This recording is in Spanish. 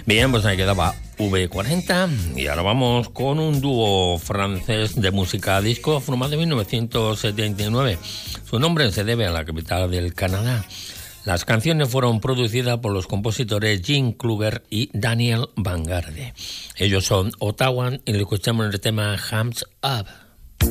Bien, pues ahí quedaba V40 y ahora vamos con un dúo francés de música disco formado en 1979. Su nombre se debe a la capital del Canadá. Las canciones fueron producidas por los compositores Jim Kluger y Daniel Vanguarde. Ellos son Ottawa y le escuchamos el tema Hands Up.